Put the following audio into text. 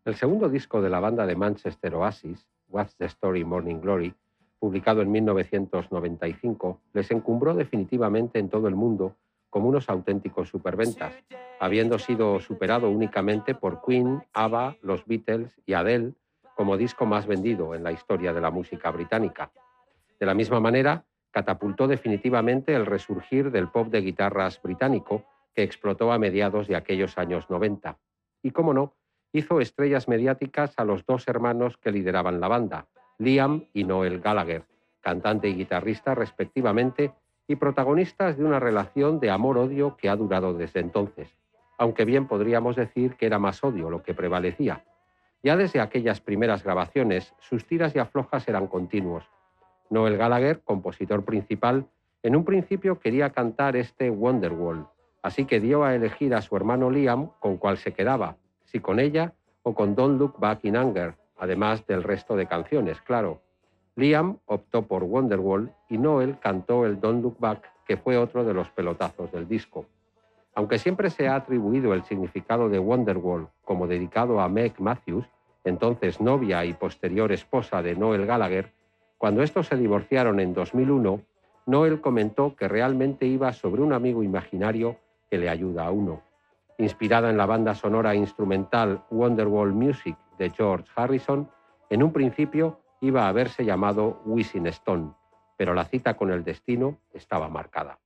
El segundo disco de la banda de Manchester Oasis, What's the Story Morning Glory, publicado en 1995, les encumbró definitivamente en todo el mundo como unos auténticos superventas, habiendo sido superado únicamente por Queen, ABBA, los Beatles y Adele como disco más vendido en la historia de la música británica. De la misma manera, catapultó definitivamente el resurgir del pop de guitarras británico que explotó a mediados de aquellos años 90. Y, cómo no, hizo estrellas mediáticas a los dos hermanos que lideraban la banda, Liam y Noel Gallagher, cantante y guitarrista respectivamente, y protagonistas de una relación de amor-odio que ha durado desde entonces, aunque bien podríamos decir que era más odio lo que prevalecía. Ya desde aquellas primeras grabaciones, sus tiras y aflojas eran continuos. Noel Gallagher, compositor principal, en un principio quería cantar este Wonderwall, así que dio a elegir a su hermano Liam con cuál se quedaba, si con ella o con Don't Look Back in Anger, además del resto de canciones, claro. Liam optó por Wonderwall y Noel cantó el Don't Look Back, que fue otro de los pelotazos del disco. Aunque siempre se ha atribuido el significado de Wonderwall como dedicado a Meg Matthews, entonces novia y posterior esposa de Noel Gallagher, cuando estos se divorciaron en 2001, Noel comentó que realmente iba sobre un amigo imaginario que le ayuda a uno. Inspirada en la banda sonora instrumental Wonderwall Music de George Harrison, en un principio iba a haberse llamado Wishing Stone, pero la cita con el destino estaba marcada.